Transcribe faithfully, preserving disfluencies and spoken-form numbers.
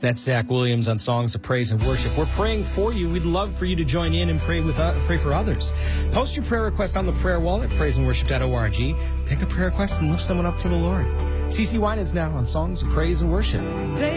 That's Zach Williams on Songs of Praise and Worship. We're praying for you. We'd love for you to join in and pray with uh, pray for others. Post your prayer request on the prayer wall at praise and worship dot org. Pick a prayer request and lift someone up to the Lord. C C Winans now on Songs of Praise and Worship.